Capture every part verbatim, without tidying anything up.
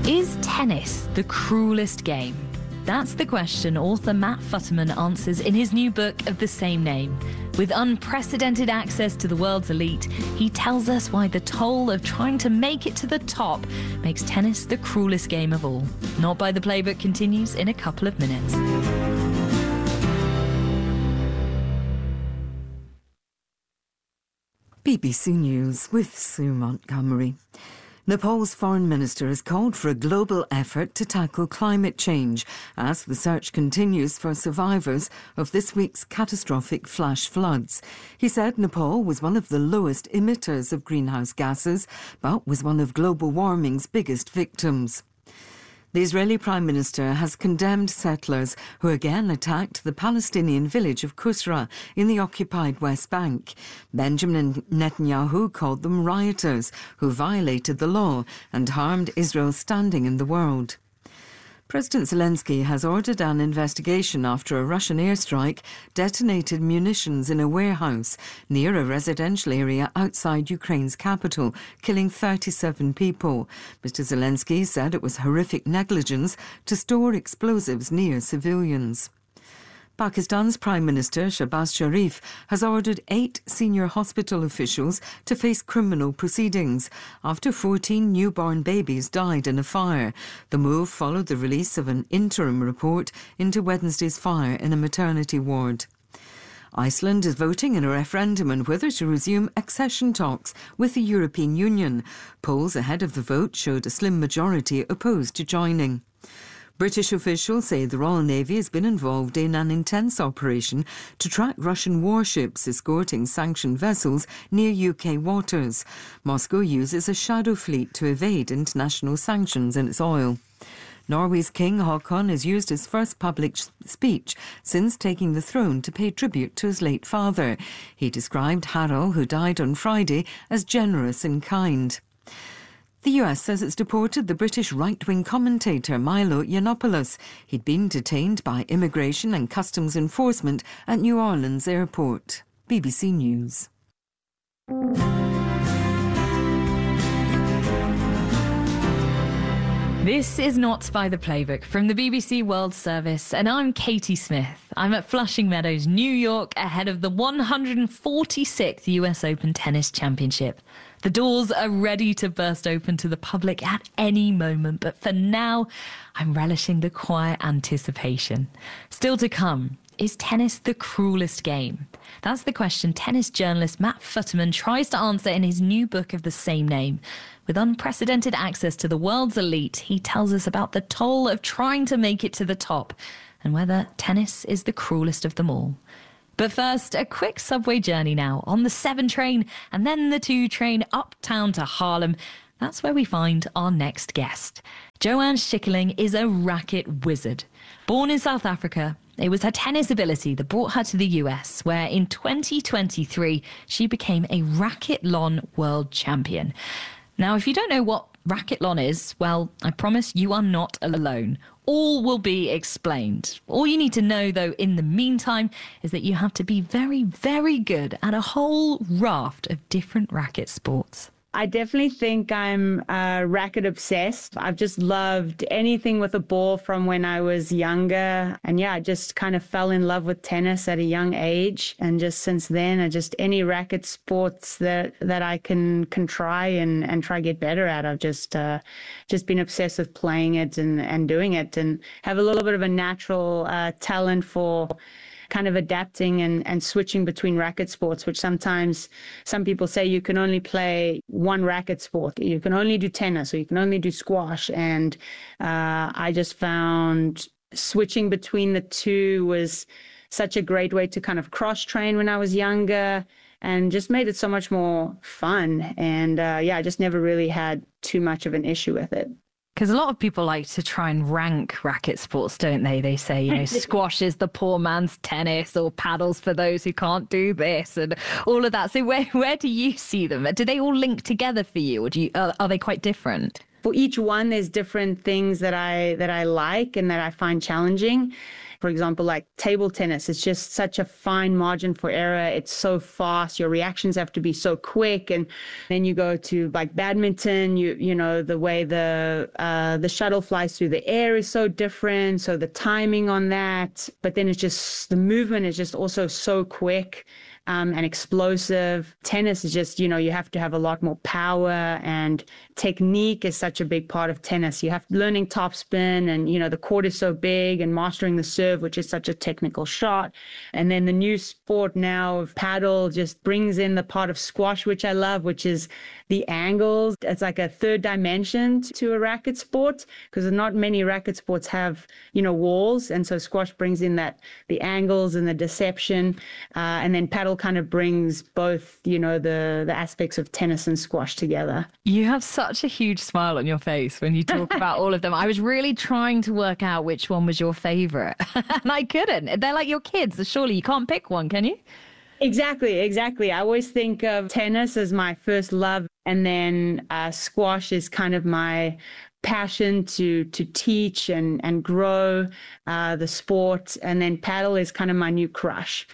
Is tennis the cruelest game? That's the question author Matt Futterman answers in his new book of the same name. With unprecedented access to the world's elite, he tells us why the toll of trying to make it to the top makes tennis the cruelest game of all. Not by the Playbook continues in a couple of minutes. B B C News with Sue Montgomery. Nepal's foreign minister has called for a global effort to tackle climate change as the search continues for survivors of this week's catastrophic flash floods. He said Nepal was one of the lowest emitters of greenhouse gases, but was one of global warming's biggest victims. The Israeli Prime Minister has condemned settlers who again attacked the Palestinian village of Kusra in the occupied West Bank. Benjamin Netanyahu called them rioters who violated the law and harmed Israel's standing in the world. President Zelensky has ordered an investigation after a Russian airstrike detonated munitions in a warehouse near a residential area outside Ukraine's capital, killing thirty-seven people. Mister Zelensky said it was horrific negligence to store explosives near civilians. Pakistan's Prime Minister Shehbaz Sharif has ordered eight senior hospital officials to face criminal proceedings after fourteen newborn babies died in a fire. The move followed the release of an interim report into Wednesday's fire in a maternity ward. Iceland is voting in a referendum on whether to resume accession talks with the European Union. Polls ahead of the vote showed a slim majority opposed to joining. British officials say the Royal Navy has been involved in an intense operation to track Russian warships escorting sanctioned vessels near U K waters. Moscow uses a shadow fleet to evade international sanctions in its oil. Norway's King Haakon has used his first public speech since taking the throne to pay tribute to his late father. He described Harald, who died on Friday, as generous and kind. The U S says it's deported the British right-wing commentator Milo Yiannopoulos. He'd been detained by Immigration and Customs Enforcement at New Orleans Airport. B B C News. This is Not by the Playbook from the B B C World Service, and I'm Katie Smith. I'm at Flushing Meadows, New York, ahead of the one hundred forty-sixth U S Open Tennis Championship. The doors are ready to burst open to the public at any moment, but for now, I'm relishing the quiet anticipation. Still to come, is tennis the cruelest game? That's the question tennis journalist Matt Futterman tries to answer in his new book of the same name. With unprecedented access to the world's elite, he tells us about the toll of trying to make it to the top and whether tennis is the cruelest of them all. But first, a quick subway journey now on the seven train and then the two train uptown to Harlem. That's where we find our next guest. Joanne Schikkeling is a racket wizard. Born in South Africa, it was her tennis ability that brought her to the U S, where in twenty twenty-three she became a racquethlon world champion. Now, if you don't know what racquethlon is, well, I promise you are not alone. All will be explained. All you need to know, though, in the meantime, is that you have to be very, very good at a whole raft of different racket sports. I definitely think I'm uh, racket obsessed. I've just loved anything with a ball from when I was younger. And yeah, I just kind of fell in love with tennis at a young age. And just since then, I just any racket sports that, that I can can try and, and try get better at. I've just uh, just been obsessed with playing it and, and doing it, and have a little bit of a natural uh, talent for kind of adapting and, and switching between racket sports, which sometimes some people say you can only play one racket sport. You can only do tennis or you can only do squash. And uh, I just found switching between the two was such a great way to kind of cross-train when I was younger, and just made it so much more fun. And uh, yeah, I just never really had too much of an issue with it. Because a lot of people like to try and rank racket sports, don't they? They say, you know, squash is the poor man's tennis, or paddles for those who can't do this, and all of that. So where where do you see them? Do they all link together for you, or do you, are, are they quite different? for each one, there's different things that I that I like and that I find challenging. For example, like table tennis, it's just such a fine margin for error. It's so fast. Your reactions have to be so quick. And then you go to like badminton, you you know, the way the uh, the shuttle flies through the air is so different. So the timing on that, but then it's just, the movement is just also so quick. Um, and explosive. Tennis is just, you know, you have to have a lot more power, and technique is such a big part of tennis. You have learning topspin, and, you know, the court is so big, and mastering the serve, which is such a technical shot. And then the new sport now of paddle just brings in the part of squash, which I love, which is the angles. It's like a third dimension to a racket sport, because not many racket sports have, you know, walls. And so squash brings in that, the angles and the deception. Uh, and then paddle kind of brings both, you know, the, the aspects of tennis and squash together. You have such a huge smile on your face when you talk about all of them. I was really trying to work out which one was your favorite, and I couldn't. They're like your kids. Surely you can't pick one, can you? Exactly, exactly. I always think of tennis as my first love, and then uh, squash is kind of my passion to to teach and and grow uh, the sport, and then paddle is kind of my new crush.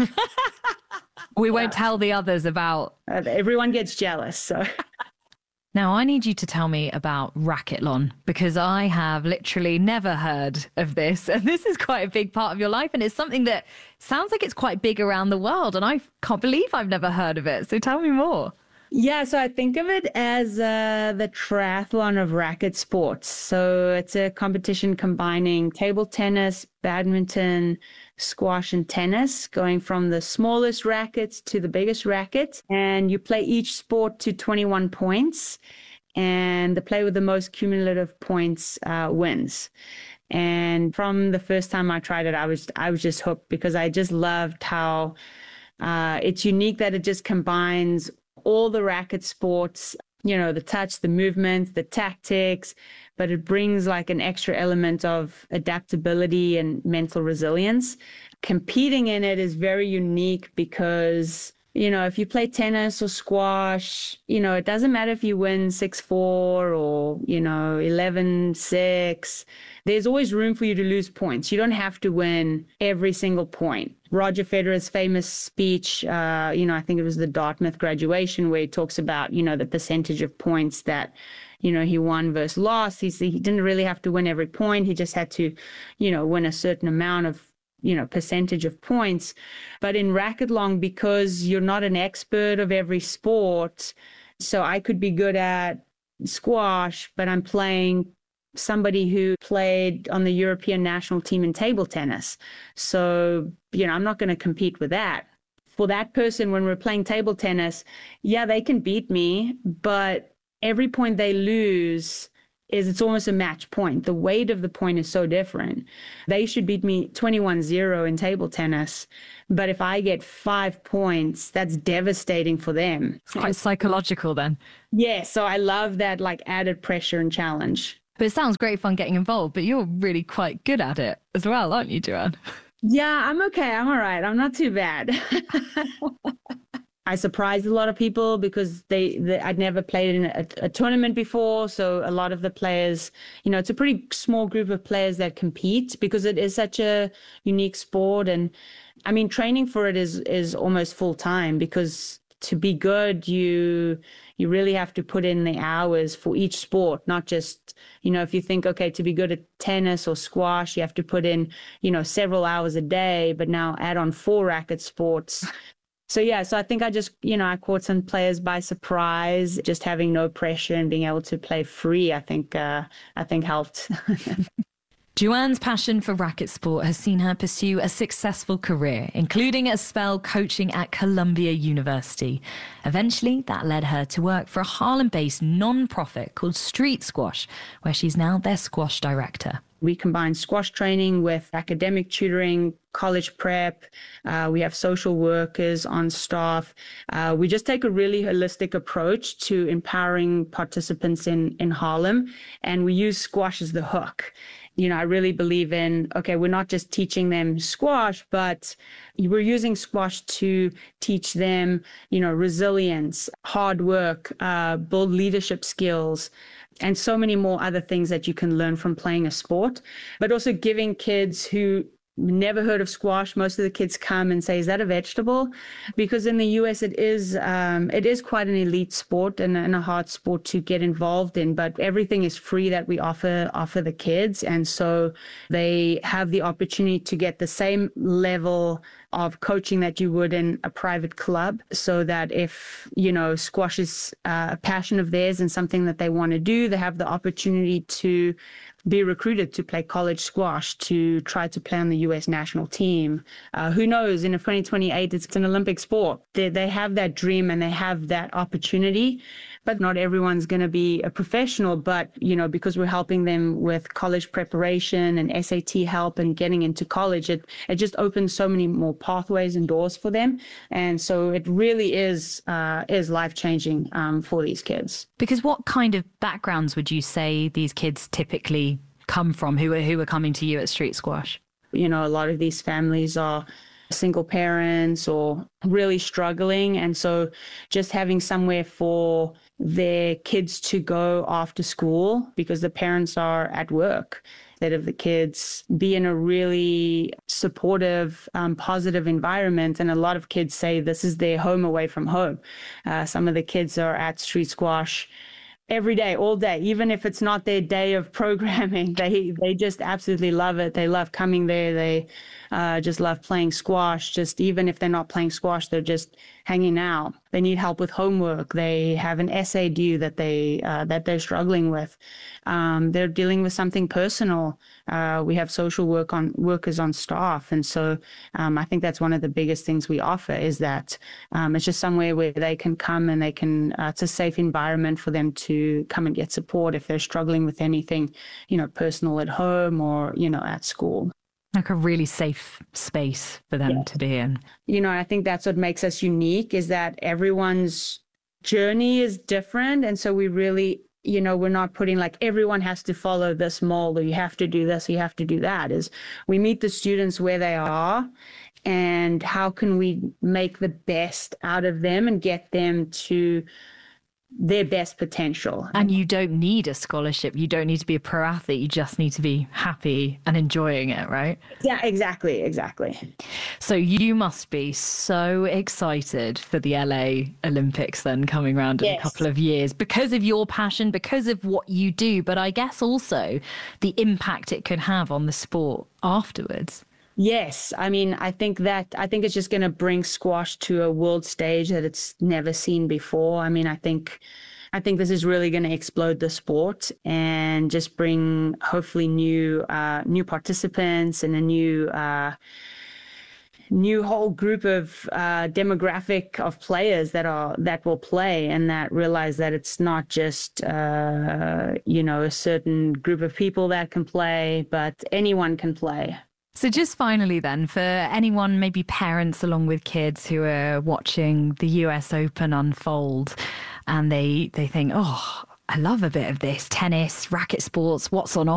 We won't tell the others about. Uh, everyone gets jealous, so. Now, I need you to tell me about Racquethlon, because I have literally never heard of this. And this is quite a big part of your life. And it's something that sounds like it's quite big around the world. And I can't believe I've never heard of it. So tell me more. Yeah, so I think of it as uh, the triathlon of racket sports. So it's a competition combining table tennis, badminton, squash, and tennis, going from the smallest rackets to the biggest racket. And you play each sport to twenty-one points. And the player with the most cumulative points uh, wins. And from the first time I tried it, I was I was just hooked, because I just loved how uh, it's unique that it just combines all the racket sports, you know, the touch, the movements, the tactics, but it brings like an extra element of adaptability and mental resilience. Competing in it is very unique because, you know, if you play tennis or squash, you know, it doesn't matter if you win six four or, you know, eleven six. There's always room for you to lose points. You don't have to win every single point. Roger Federer's famous speech, uh, you know, I think it was the Dartmouth graduation, where he talks about, you know, the percentage of points that, you know, he won versus lost. He's, he didn't really have to win every point. He just had to, you know, win a certain amount of, you know, percentage of points. But in Racquethlon, because you're not an expert of every sport, so I could be good at squash, but I'm playing somebody who played on the European national team in table tennis. So, you know, I'm not going to compete with that. For that person, when we're playing table tennis, yeah, they can beat me, but every point they lose is it's almost a match point. The weight of the point is so different. They should beat me twenty-one zero in table tennis, but if I get five points, that's devastating for them. It's quite psychological then. Yeah, so I love that like added pressure and challenge. But it sounds great fun getting involved, but you're really quite good at it as well, aren't you, Joanne? Yeah, I'm okay. I'm all right. I'm not too bad. I surprised a lot of people because they, they I'd never played in a, a tournament before. So a lot of the players, you know, it's a pretty small group of players that compete because it is such a unique sport. And I mean, training for it is is almost full time, because to be good, you you really have to put in the hours for each sport, not just, you know, if you think, okay, to be good at tennis or squash, you have to put in, you know, several hours a day, but now add on four racket sports. So, yeah, so I think I just, you know, I caught some players by surprise, just having no pressure and being able to play free, I think, uh, I think helped. Joanne's passion for racket sport has seen her pursue a successful career, including a spell coaching at Columbia University. Eventually, that led her to work for a Harlem-based non-profit called Street Squash, where she's now their squash director. We combine squash training with academic tutoring, college prep. Uh, we have social workers on staff. Uh, we just take a really holistic approach to empowering participants in, in Harlem, and we use squash as the hook. You know, I really believe in, okay, we're not just teaching them squash, but we're using squash to teach them, you know, resilience, hard work, uh, build leadership skills, and so many more other things that you can learn from playing a sport, but also giving kids who never heard of squash. Most of the kids come and say, is that a vegetable? Because in the U S it is um, it is quite an elite sport and, and a hard sport to get involved in, but everything is free that we offer offer the kids. And so they have the opportunity to get the same level of coaching that you would in a private club, so that if, you know, squash is uh, a passion of theirs and something that they want to do, they have the opportunity to be recruited to play college squash, to try to play on the U S national team. Uh, who knows, in twenty twenty-eight, it's an Olympic sport. They, they have that dream and they have that opportunity, but not everyone's going to be a professional. But, you know, because we're helping them with college preparation and S A T help and getting into college, it, it just opens so many more pathways and doors for them. And so it really is, uh, is life-changing um, for these kids. Because what kind of backgrounds would you say these kids typically come from who are, who are coming to you at Street Squash? You know, a lot of these families are single parents or really struggling. And so just having somewhere for their kids to go after school because the parents are at work, instead of the kids be in a really supportive, um, positive environment. And a lot of kids say this is their home away from home. Uh, some of the kids are at Street Squash every day, all day, even if it's not their day of programming. They they just absolutely love it. They love coming there. They uh, just love playing squash. Just even if they're not playing squash, they're just hanging out. They need help with homework. They have an essay due that they uh, that they're struggling with. Um, they're dealing with something personal. Uh, we have social work on workers on staff, and so um, I think that's one of the biggest things we offer is that um, it's just somewhere where they can come and they can. Uh, it's a safe environment for them to come and get support if they're struggling with anything, you know, personal at home or you know at school. Like a really safe space for them yeah. to be in. You know, I think that's what makes us unique is that everyone's journey is different. And so we really, you know, we're not putting like everyone has to follow this mold or you have to do this, or you have to do that. Is we meet the students where they are and how can we make the best out of them and get them to their best potential. And you don't need a scholarship. You don't need to be a pro athlete. You just need to be happy and enjoying it, right? Yeah, exactly, exactly. So you must be so excited for the L A Olympics then coming around in yes. a couple of years because of your passion, because of what you do, but I guess also the impact it could have on the sport afterwards. Yes. I mean, I think that I think it's just going to bring squash to a world stage that it's never seen before. I mean, I think I think this is really going to explode the sport and just bring hopefully new uh, new participants and a new uh, new whole group of uh, demographic of players that are that will play and that realize that it's not just uh, you know a certain group of people that can play, but anyone can play. So just finally then, for anyone, maybe parents along with kids who are watching the U S Open unfold and they, they think, oh, I love a bit of this tennis, racket sports, what's on